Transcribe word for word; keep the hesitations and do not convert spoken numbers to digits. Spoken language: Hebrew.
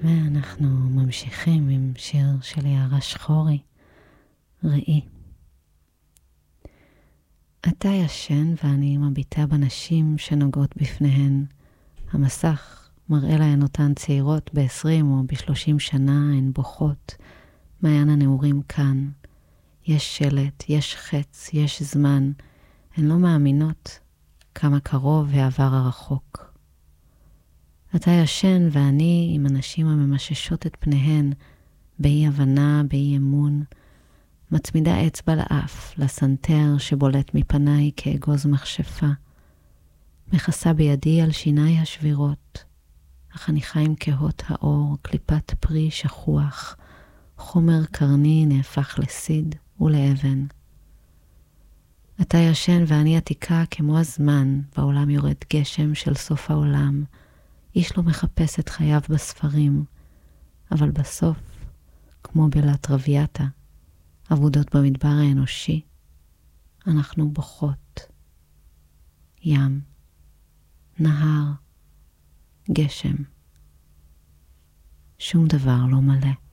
ואנחנו ממשיכים עם שיר של יערה שחורי, ראי. אתה ישן ואני מביטה בנשים שנוגעות בפניהן. המסך מראה להן אותן צעירות ב-עשרים או ב-שלושים שנה, הן בוכות. מעיין הנעורים כאן. יש שלט, יש חץ, יש זמן. הן לא מאמינות כמה קרוב העבר הרחוק. אתה ישן ואני עם הנשים הממששות את פניהן, באי הבנה, באי אמון, מצמידה אצבע לאף, לסנטר שבולט מפניי כאגוז מכשפה, מכסה בידי על שיניי השבירות, החניכיים כהות האור, קליפת פרי שכוח, חומר קרני נהפך לסיד ולאבן. אתה ישן ואני עתיקה כמו הזמן, בעולם יורד גשם של סוף העולם, איש לא מחפש את חייו בספרים, אבל בסוף, כמו בלטרוויאטה, עבודות במדבר האנושי, אנחנו בוכות. ים, נהר, גשם. שום דבר לא מלא.